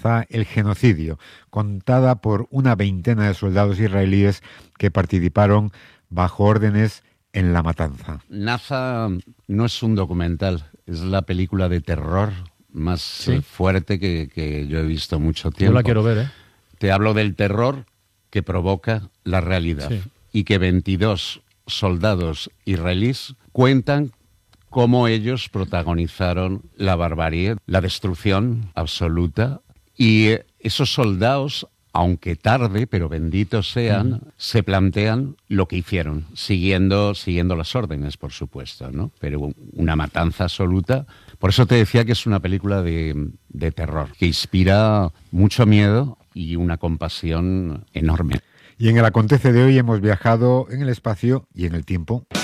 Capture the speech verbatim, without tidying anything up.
matanza, el genocidio, contada por una veintena de soldados israelíes que participaron bajo órdenes en la matanza. Naza no es un documental, es la película de terror más ¿Sí? eh, fuerte que, que yo he visto mucho tiempo. Yo la quiero ver, ¿eh? Te hablo del terror que provoca la realidad, Sí. y que veintidós soldados israelíes cuentan cómo ellos protagonizaron la barbarie, la destrucción absoluta, y eh, esos soldados, aunque tarde, pero benditos sean, uh-huh. se plantean lo que hicieron, siguiendo, siguiendo las órdenes, por supuesto, ¿no? Pero una matanza absoluta. Por eso te decía que es una película de, de terror, que inspira mucho miedo y una compasión enorme. Y en el Acontece de hoy hemos viajado en el espacio y en el tiempo.